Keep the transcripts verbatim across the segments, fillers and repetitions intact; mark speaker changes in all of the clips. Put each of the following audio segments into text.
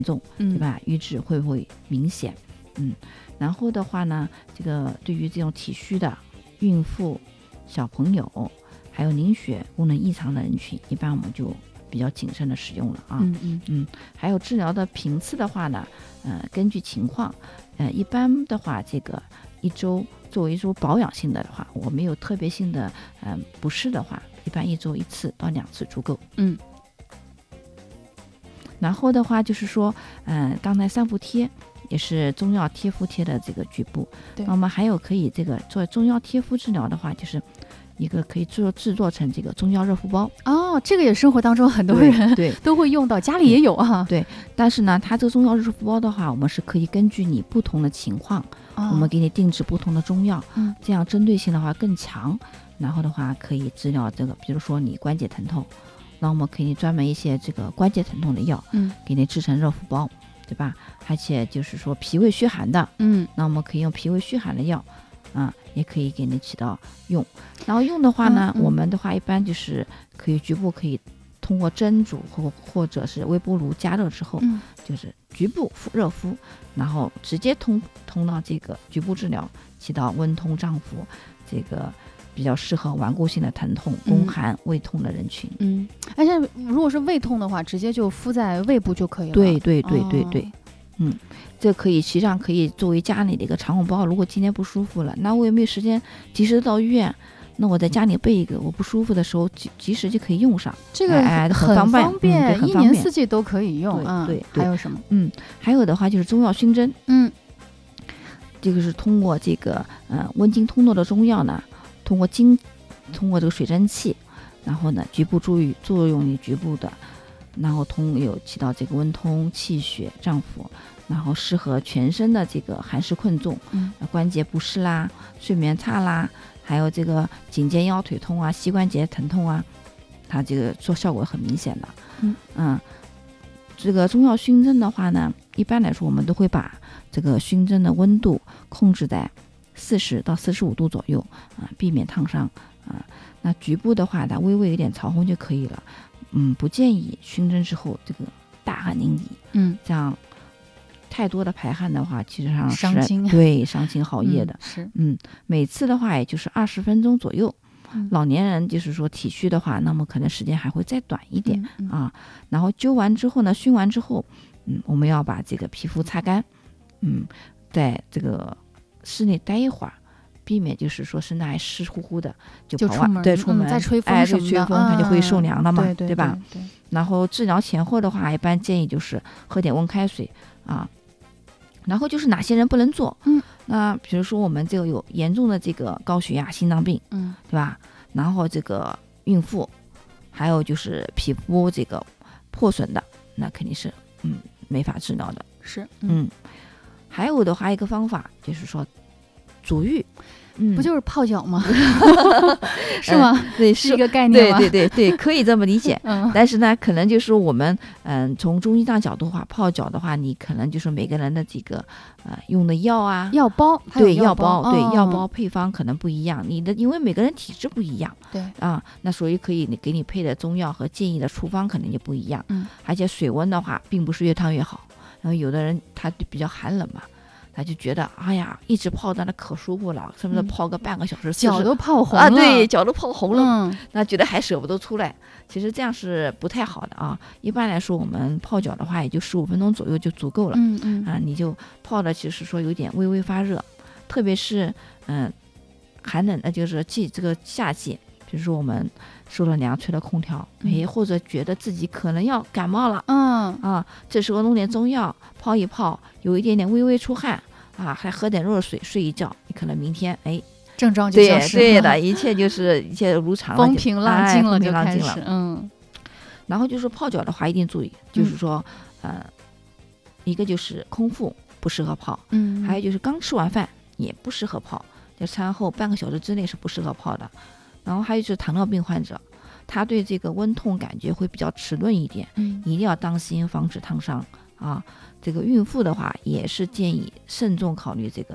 Speaker 1: 重，对吧？瘀滞会不会明显？嗯，然后的话呢，这个对于这种体虚的孕妇、小朋友，还有凝血功能异常的人群，一般我们就比较谨慎的使用了啊。
Speaker 2: 嗯嗯
Speaker 1: 嗯，还有治疗的频次的话呢，呃，根据情况，呃，一般的话，这个一周作为一周保养性的话，我没有特别性的嗯、呃、不适的话，一般一周一次到两次足够。
Speaker 2: 嗯。
Speaker 1: 然后的话就是说，嗯、呃，刚才三伏贴也是中药贴敷贴的这个局部，
Speaker 2: 对，
Speaker 1: 那么还有可以这个做中药贴敷治疗的话，就是一个可以做制作成这个中药热敷包。
Speaker 2: 哦，这个也生活当中很多人
Speaker 1: 对
Speaker 2: 都会用到，家里也有啊。
Speaker 1: 对，但是呢，它这个中药热敷包的话，我们是可以根据你不同的情况，
Speaker 2: 哦、
Speaker 1: 我们给你定制不同的中药，
Speaker 2: 嗯，
Speaker 1: 这样针对性的话更强。然后的话可以治疗这个，比如说你关节疼痛，那我们可以专门一些这个关节疼痛的药，
Speaker 2: 嗯，
Speaker 1: 给你制成热敷包，对吧？而且就是说脾胃虚寒的，
Speaker 2: 嗯，
Speaker 1: 那我们可以用脾胃虚寒的药，啊，也可以给你起到用。然后用的话呢，
Speaker 2: 嗯嗯、
Speaker 1: 我们的话一般就是可以局部可以通过蒸煮或或者是微波炉加热之后，
Speaker 2: 嗯、
Speaker 1: 就是局部热敷，然后直接通通到这个局部治疗，起到温通胀腹，这个比较适合顽固性的疼痛、宫寒、胃痛的人群。
Speaker 2: 嗯，而且如果是胃痛的话，直接就敷在胃部就可以了。
Speaker 1: 对对对对对。
Speaker 2: 哦，
Speaker 1: 嗯，这可以实际上可以作为家里的一个常用包。如果今天不舒服了，那我也没有时间及时到医院，那我在家里备一个，我不舒服的时候及及时就可以用上。
Speaker 2: 这个
Speaker 1: 哎、
Speaker 2: 很
Speaker 1: 方便，
Speaker 2: 方便、
Speaker 1: 嗯、
Speaker 2: 一年四季都可以用。
Speaker 1: 对对、
Speaker 2: 嗯、还有什么？
Speaker 1: 嗯，还有的话就是中药熏蒸。
Speaker 2: 嗯，
Speaker 1: 这个是通过这个呃温经通络的中药呢，通过经通过这个水蒸气，然后呢局部注意作用于局部的，然后通有起到这个温通气血胀腹，然后适合全身的这个寒湿困重，
Speaker 2: 嗯，
Speaker 1: 关节不适啦、睡眠差啦，还有这个颈肩腰腿痛啊、膝关节疼痛啊，它这个做效果很明显的。
Speaker 2: 嗯
Speaker 1: 嗯，这个中药熏蒸的话呢，一般来说我们都会把这个熏蒸的温度控制在四十到四十五度左右啊，避免烫伤啊。那局部的话，它微微有点潮红就可以了。嗯，不建议熏蒸之后这个大汗淋漓，
Speaker 2: 嗯，
Speaker 1: 这样太多的排汗的话，其实上是
Speaker 2: 伤津，
Speaker 1: 对伤津耗液的。
Speaker 2: 嗯、是，
Speaker 1: 嗯，每次的话也就是二十分钟左右。
Speaker 2: 嗯、
Speaker 1: 老年人就是说体虚的话，那么可能时间还会再短一点、
Speaker 2: 嗯嗯、
Speaker 1: 啊。然后灸完之后呢，熏完之后，嗯，我们要把这个皮肤擦干，嗯，在这个室内待一会儿。避免就是说身上还湿乎乎的就跑
Speaker 2: 出门，
Speaker 1: 对出门、
Speaker 2: 嗯、再吹风什么的，
Speaker 1: 哎、吹风它就会受凉了嘛，
Speaker 2: 对对
Speaker 1: 对吧？
Speaker 2: 对对。
Speaker 1: 然后治疗前后的话，一般建议就是喝点温开水啊。然后就是哪些人不能做？
Speaker 2: 嗯，
Speaker 1: 那比如说我们这个有严重的这个高血压、心脏病，
Speaker 2: 嗯，
Speaker 1: 对吧？然后这个孕妇，还有就是皮肤这个破损的，那肯定是嗯没法治疗的。
Speaker 2: 是，
Speaker 1: 嗯，嗯还有的话一个方法就是说足浴。
Speaker 2: 嗯、不就是泡脚吗？是吗？
Speaker 1: 嗯、对，
Speaker 2: 是一个概念吗？
Speaker 1: 对对对对，可以这么理解。
Speaker 2: 嗯，
Speaker 1: 但是呢，可能就是我们嗯，从中医上角度的话，泡脚的话，你可能就是每个人的这个呃用的药啊，
Speaker 2: 药包，
Speaker 1: 对
Speaker 2: 药
Speaker 1: 包，对、
Speaker 2: 哦、
Speaker 1: 药包配方可能不一样。你的因为每个人体质不一样，
Speaker 2: 对
Speaker 1: 啊，那所以可以你给你配的中药和建议的处方可能就不一样。
Speaker 2: 嗯，
Speaker 1: 而且水温的话，并不是越烫越好。然后有的人他比较寒冷嘛。他就觉得哎呀，一直泡在那可舒服了，是不是泡个半个小时，
Speaker 2: 脚都泡红了
Speaker 1: 啊？对，脚都泡红了，
Speaker 2: 嗯，
Speaker 1: 那觉得还舍不得出来。其实这样是不太好的啊。一般来说，我们泡脚的话，也就十五分钟左右就足够了。
Speaker 2: 嗯嗯
Speaker 1: 啊，你就泡的，其实说有点微微发热，特别是嗯、呃、寒冷，呃就是季这个夏季，比如说我们受了凉，吹了空调，哎、嗯，或者觉得自己可能要感冒了，
Speaker 2: 嗯
Speaker 1: 啊，这时候弄点中药泡一泡，有一点点微微出汗啊，还喝点热水，睡一觉，你可能明天哎
Speaker 2: 症状就消失了，
Speaker 1: 对对的，一切就是一切如常了，
Speaker 2: 风平浪静了，就开始、
Speaker 1: 哎、
Speaker 2: 嗯。
Speaker 1: 然后就是泡脚的话，一定注意，就是说、嗯、呃，一个就是空腹不适合泡，
Speaker 2: 嗯，
Speaker 1: 还有就是刚吃完饭也不适合泡，就餐后半个小时之内是不适合泡的。然后还有就是糖尿病患者，他对这个温痛感觉会比较迟钝一点，
Speaker 2: 嗯，
Speaker 1: 一定要当心，防止烫伤啊。这个孕妇的话，也是建议慎重考虑这个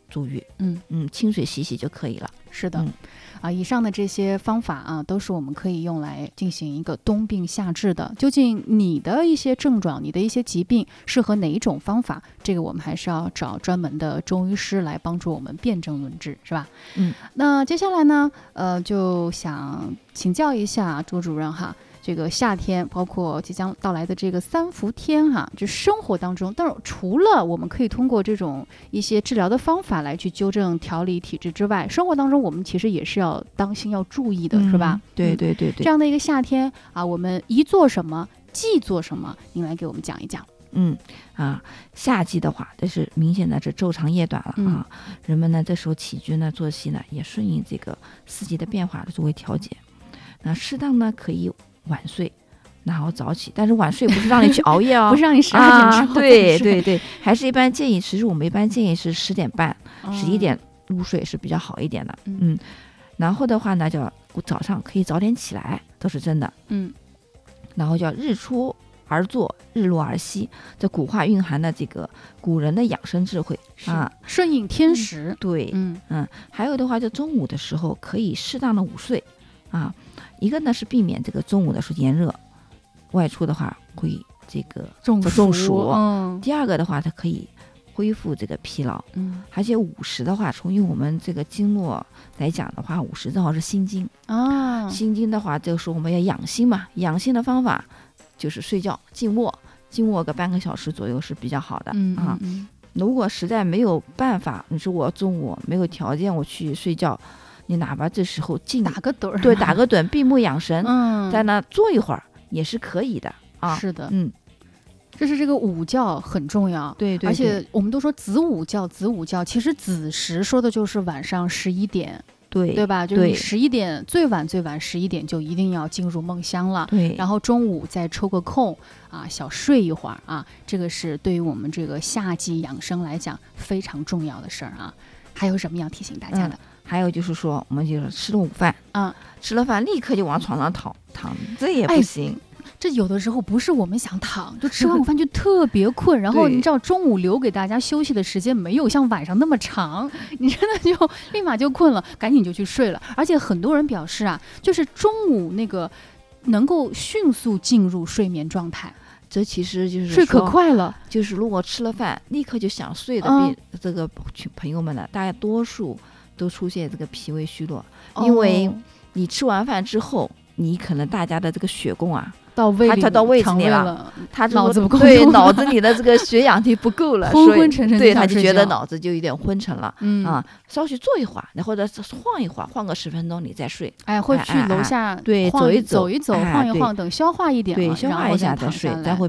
Speaker 1: 足浴，
Speaker 2: 嗯
Speaker 1: 嗯，清水洗洗就可以了。
Speaker 2: 是的。
Speaker 1: 嗯
Speaker 2: 啊，以上的这些方法啊，都是我们可以用来进行一个冬病夏治的。究竟你的一些症状，你的一些疾病适合哪一种方法？这个我们还是要找专门的中医师来帮助我们辨证论治，是吧？
Speaker 1: 嗯，
Speaker 2: 那接下来呢，呃，就想请教一下周主任哈。这个夏天，包括即将到来的这个三伏天哈、啊，就生活当中，但是除了我们可以通过这种一些治疗的方法来去纠正调理体质之外，生活当中我们其实也是要当心要注意的，
Speaker 1: 嗯、
Speaker 2: 是吧？
Speaker 1: 对对对对。
Speaker 2: 这样的一个夏天啊，我们宜做什么，忌做什么？您来给我们讲一讲。
Speaker 1: 嗯啊，夏季的话，这是明显的这昼长夜短了啊。嗯、人们呢这时候起居呢作息呢也顺应这个四季的变化作为调节。那适当呢可以晚睡，然后早起，但是晚睡不是让你去熬夜哦，
Speaker 2: 不是让你十二点之后、
Speaker 1: 啊、对对对，还是一般建议，其实我们一般建议是十点半、十一、哦、点入睡是比较好一点的。嗯, 嗯，然后的话呢，叫早上可以早点起来，都是真的。
Speaker 2: 嗯，
Speaker 1: 然后叫日出而作，日落而息，这古话蕴含的这个古人的养生智慧啊，
Speaker 2: 顺应天时。
Speaker 1: 嗯、对，
Speaker 2: 嗯
Speaker 1: 嗯，还有的话，就中午的时候可以适当的午睡啊。一个呢是避免这个中午的时候炎热，外出的话会这个
Speaker 2: 中暑。
Speaker 1: 中暑
Speaker 2: 嗯、
Speaker 1: 第二个的话，它可以恢复这个疲劳。
Speaker 2: 嗯，
Speaker 1: 而且午时的话，从于我们这个经络来讲的话，午时正好是心经
Speaker 2: 啊。
Speaker 1: 心经的话，就是我们要养心嘛，养心的方法就是睡觉静卧，静卧个半个小时左右是比较好的。
Speaker 2: 嗯
Speaker 1: 啊。
Speaker 2: 嗯，
Speaker 1: 如果实在没有办法，你说我中午没有条件我去睡觉。你哪怕这时候静
Speaker 2: 打个盹儿，
Speaker 1: 对，打个盹，闭目养神，
Speaker 2: 嗯，
Speaker 1: 在那坐一会儿也是可以的啊。
Speaker 2: 是的，
Speaker 1: 嗯，
Speaker 2: 这是这个午觉很重要，
Speaker 1: 对 对, 对，
Speaker 2: 而且我们都说子午觉，子午觉，其实子时说的就是晚上十一点，
Speaker 1: 对
Speaker 2: 对吧？就是你十一点最晚最晚十一点就一定要进入梦乡了，
Speaker 1: 对。
Speaker 2: 然后中午再抽个空啊，小睡一会儿啊，这个是对于我们这个夏季养生来讲非常重要的事儿啊。还有什么要提醒大家的？
Speaker 1: 嗯，还有就是说，我们就是吃了午饭
Speaker 2: 啊，
Speaker 1: 吃了饭立刻就往床上躺躺，这也不行。
Speaker 2: 哎，这有的时候不是我们想躺，就吃完午饭就特别困，然后你知道中午留给大家休息的时间没有像晚上那么长，你真的就立马就困了，赶紧就去睡了。而且很多人表示啊，就是中午那个能够迅速进入睡眠状态。
Speaker 1: 这其实就是
Speaker 2: 睡可快了，
Speaker 1: 就是如果吃了饭立刻就想睡的，
Speaker 2: 嗯、
Speaker 1: 这个朋友们呢，大概多数都出现这个脾胃虚弱，哦、因为你吃完饭之后，你可能大家的这个血供啊，
Speaker 2: 到胃里，
Speaker 1: 他到胃子里
Speaker 2: 了，
Speaker 1: 他
Speaker 2: 脑子不够，
Speaker 1: 对，脑子里的这个血氧就不够了，
Speaker 2: 昏昏沉沉，
Speaker 1: 对，他就觉得脑子就有点昏沉了，
Speaker 2: 嗯
Speaker 1: 啊，稍许坐一会儿，然后或者晃一会儿，晃个十分钟你再睡，
Speaker 2: 哎，会去楼下
Speaker 1: 对
Speaker 2: 走
Speaker 1: 一
Speaker 2: 走一走，晃一晃，等消化一点了，
Speaker 1: 对，消化一下再睡，再会。